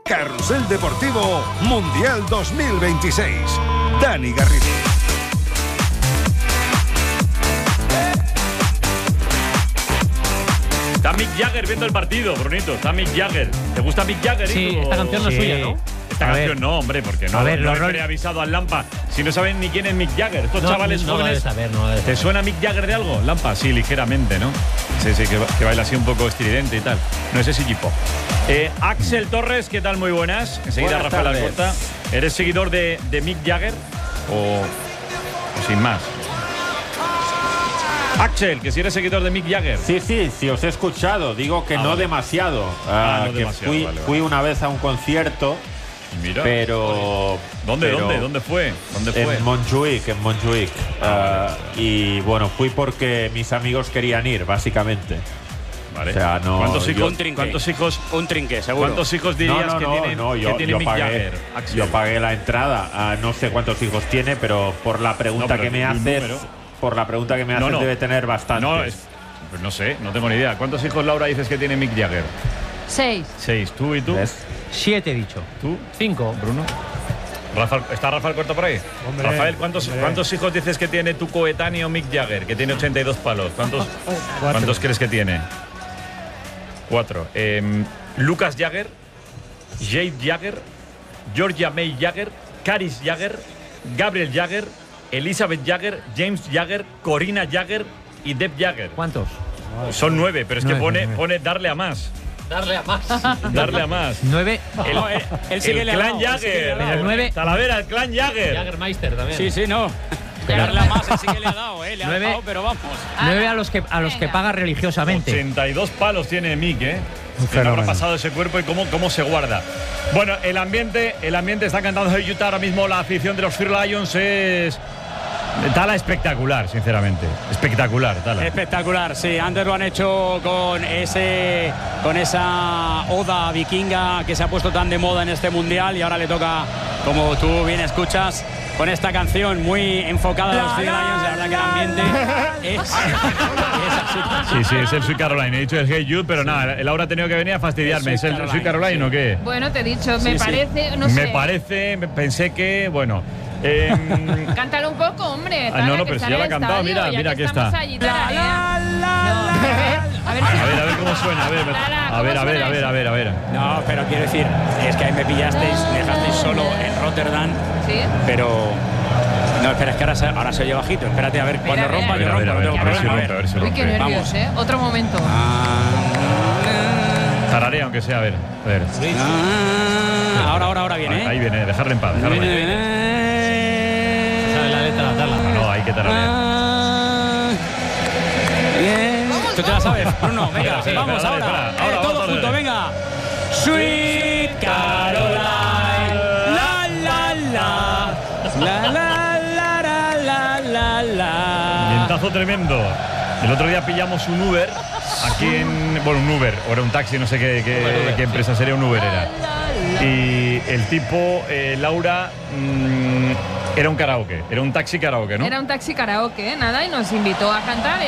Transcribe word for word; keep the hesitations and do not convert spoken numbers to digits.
Carrusel Deportivo Mundial dos mil veintiséis. Dani Garrido. Está Mick Jagger viendo el partido, Brunito. Está Mick Jagger. ¿Te gusta Mick Jagger? Sí, hijo? esta canción no es Sí. suya, ¿no? Esta A canción ver. no, hombre, porque no, A ver, no los he rol- preavisado al Lampa. Si no saben ni quién es Mick Jagger. Estos No, chavales no lo jóvenes. debes saber, no lo debes ¿Te saber. suena Mick Jagger de algo, Lampa? Sí, ligeramente, ¿no? Sí, sí, que, que baila así un poco estridente y tal. No es ese equipo. Eh, Axel Torres, ¿qué tal? Muy buenas. Enseguida Buenas Rafael tardes. Alcorta. ¿Eres seguidor de, de Mick Jagger o, o sin más? Axel, que si eres seguidor de Mick Jagger. Sí, sí, sí, os he escuchado. Digo que Ah, no vale. demasiado. Ah, Ah, no que demasiado, fui, vale, vale. fui una vez a un concierto, Mira. pero... ¿Dónde, pero dónde, dónde fue? ¿Dónde fue? En Montjuic, en Montjuic. Ah, Ah, y bueno, fui porque mis amigos querían ir, básicamente. Vale. O sea, no, ¿Cuántos yo- hijos? Un trinque. ¿Cuántos hijos? Un trinque, seguro. ¿Cuántos hijos No, dirías no, que no, tiene, no, que yo, tiene yo Mick pagué, Jagger? Axel? yo pagué la entrada. Ah, no sé cuántos hijos tiene, pero por la pregunta No, pero que me un haces, número. por la pregunta que me No, haces no. debe tener bastantes. No, es- pues no sé, no tengo ni idea. ¿Cuántos hijos, Laura, dices que tiene Mick Jagger? Seis. Seis. ¿Tú y tú? ¿Ves? Siete, he dicho. ¿Tú? Cinco. Bruno. Rafael, ¿está Rafael Corto por ahí? Hombre, Rafael, ¿cuántos, hombre. ¿cuántos hijos dices que tiene tu coetáneo Mick Jagger, que tiene ochenta y dos palos? ¿Cuántos, Cuatro. ¿cuántos crees que tiene? Cuatro. Eh, Lucas Jagger, Jade Jagger, Georgia May Jagger, Caris Jagger, Gabriel Jagger, Elizabeth Jagger, James Jagger, Corina Jagger y Deb Jagger. ¿Cuántos? Son nueve, pero es que Nueve, pone, nueve. pone darle a más. Darle a más. Darle a más. Nueve. El, No, él- él sí que el le ha clan dado, él sí que le ha Jagger. dado. Pero nueve- Talavera, el clan Jagger. Jaggermeister también. Sí, sí, no. Darle a más, él sí que le ha dado, ¿eh? Le ha Nueve. dado, pero vamos. Nueve a los que, a los que Venga. paga religiosamente. ochenta y dos palos tiene Mick, ¿eh? Un Que no habrá fenómeno. pasado ese cuerpo y cómo, cómo se guarda. Bueno, el ambiente, el ambiente está cantando en Utah ahora mismo. La afición de los Fear Lions es Tala espectacular, sinceramente. Espectacular, Tala. Espectacular, sí. Antes lo han hecho con ese, con esa oda vikinga que se ha puesto tan de moda en este mundial y ahora le toca, como tú bien escuchas, con esta canción muy enfocada a los Fear Lions. La verdad que el ambiente es, es así. Sí, sí, es el Sweet Caroline. He dicho el Hey Jude, pero nada, Laura ha tenido que venir a fastidiarme. El ¿Es Sweet el Sweet Caroline, Caroline o qué? Bueno, te he dicho, me Sí, sí. parece, no sé. Me parece, me- pensé que, bueno. em, Cántalo un poco, hombre. Ah, Tala, no, no, que pero está si ya en la el ha cantado, estadio, mira, ya mira, que aquí está. estamos allí, tararea. No, a ver, a ver, a ver, a ver cómo suena. A ver, Tala, a ver, ¿cómo a ver, suena a ver, eso? a ver, a ver. No, pero quiero decir, es que ahí me pillasteis, me dejasteis solo en Rotterdam, ¿Sí? pero. No, espera, es que ahora se, ahora se oye bajito. Espérate a ver cuando a ver, rompa, a que ver, a ver, rompa, a no ver, tengo a ver si problema. rompe, a ver si Uy, rompe. qué nervios, Vamos. ¿eh? Otro momento. Tararea, aunque sea, a ver. A ver. Ah, ahora, ahora, ahora viene, ¿eh? Ahí viene, dejarle en paz, dejarle en Viene, paz. viene. Sabe la letra, Tala. No, no, hay que tararear. Ah, bien. ¿Tú te la sabes, Bruno? Venga, Espera, espera, vamos espera, ahora. espera, Eh, ahora, todo vamos, junto, dale. venga. Sweet Caroline. La, la, la. La, la, la, la, la, la, la. Vientazo tremendo. El otro día pillamos un Uber aquí en. Bueno, un Uber, o era un taxi, no sé qué, qué, qué empresa sería, un Uber era. Y el tipo, eh, Laura, mmm, era un karaoke, era un taxi karaoke, ¿no? Era un taxi karaoke, ¿eh? Nada, y nos invitó a cantar.